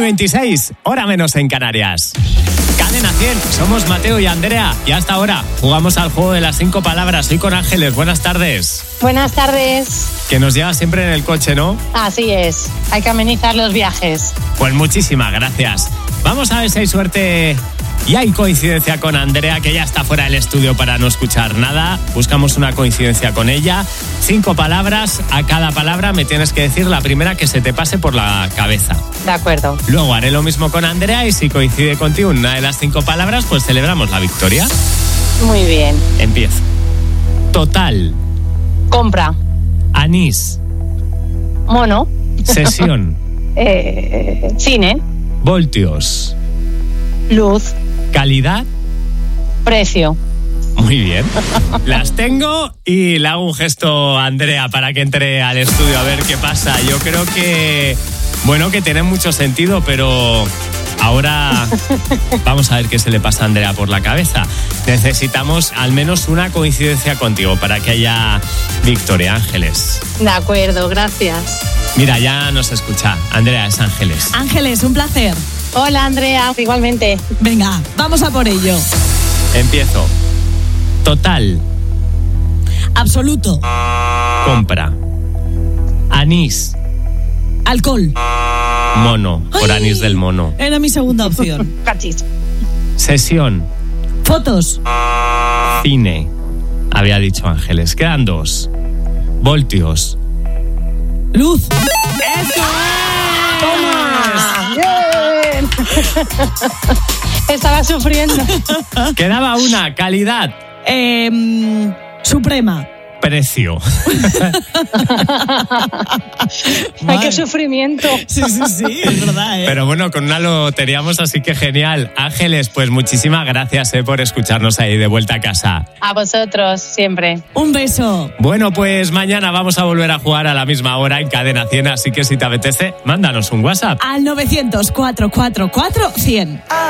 9:26, hora menos en Canarias. Cadena 100, somos Mateo y Andrea y hasta ahora jugamos al juego de las 5 palabras. Soy con Ángeles, buenas tardes. Buenas tardes. Que nos lleva siempre en el coche, ¿no? Así es, hay que amenizar los viajes. Pues muchísimas gracias. Vamos a ver si hay suerte y hay coincidencia con Andrea, que ya está fuera del estudio para no escuchar nada. Buscamos una coincidencia con ella. 5 palabras, a cada palabra me tienes que decir la primera que se te pase por la cabeza. De acuerdo. Luego haré lo mismo con Andrea y si coincide contigo una de las 5 palabras, pues celebramos la victoria. Muy bien. Empiezo. Total. Compra. Anís. Mono. Sesión. Cine. Voltios. Luz. Calidad. Precio. Muy bien. Las tengo y le hago un gesto a Andrea para que entre al estudio a ver qué pasa. Yo creo que, bueno, que tiene mucho sentido, pero ahora vamos a ver qué se le pasa a Andrea por la cabeza. Necesitamos al menos una coincidencia contigo para que haya victoria, Ángeles. De acuerdo, gracias. Mira, ya nos escucha. Andrea, es Ángeles. Ángeles, un placer. Hola, Andrea, igualmente. Venga, vamos a por ello. Empiezo. Total. Absoluto. Compra. Anís. Alcohol. Mono. Por Ay, anís del mono. Era mi segunda opción. Cachis. Sesión. Fotos. Cine. Había dicho Ángeles. Quedan 2. Voltios. Luz. ¡Eso ¡Toma! ¡Bien! Estaba sufriendo. es! Quedaba una. Calidad. Suprema. Precio. Ay, qué sufrimiento. Sí, es verdad, ¿eh? Pero bueno, con una lo teníamos, así que genial. Ángeles, pues muchísimas gracias por escucharnos ahí de vuelta a casa. A vosotros, siempre. Un beso. Bueno, pues mañana vamos a volver a jugar a la misma hora en Cadena 100, así que si te apetece, mándanos un WhatsApp. Al 900 444 100.